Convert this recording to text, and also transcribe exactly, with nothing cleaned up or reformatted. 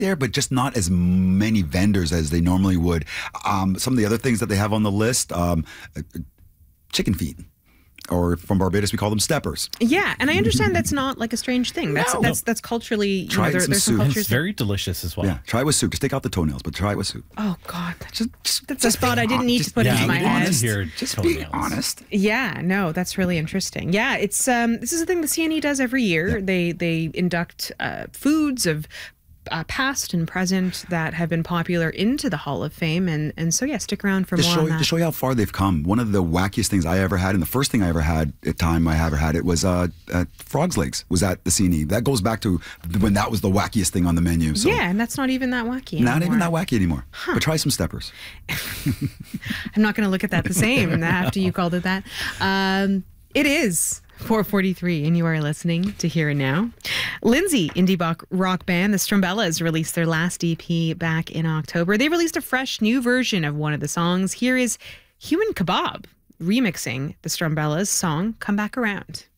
there, but just not as many vendors as they normally would. Um, some of the other things that they have on the list, um, chicken feet. Or from Barbados, we call them steppers. Yeah, and I understand that's not like a strange thing. That's No. that's that's culturally. You Try know, there, some there's some soup. cultures. It's very delicious as well. Yeah, try it with soup. Just take out the toenails, but try it with soup. Oh God, Just, just that's a thought I didn't need just to put yeah, into my we want head. to hear Just be toenails. honest. Yeah, no, that's really interesting. Yeah, it's um, this is a thing the C N E does every year. Yeah. They they induct uh, foods of uh, past and present that have been popular into the Hall of Fame, and and so yeah, stick around for To more show, on you, that. to show you how far they've come. One of the wackiest things I ever had, and the first thing I ever had at time I ever had it was uh, uh, frogs legs. Was at the C N E. That goes back to when that was the wackiest thing on the menu. So Yeah, and that's not even that wacky. not even anymore. that wacky anymore. But try some steppers. I'm not going to look at that the same after you called it that. Um, it is four forty-three, and you are listening to Here and Now. Lindsay, indie rock, rock band, the Strumbellas, released their last E P back in October. They released a fresh new version of one of the songs. Here is Human Kebab remixing the Strumbellas' song Come Back Around.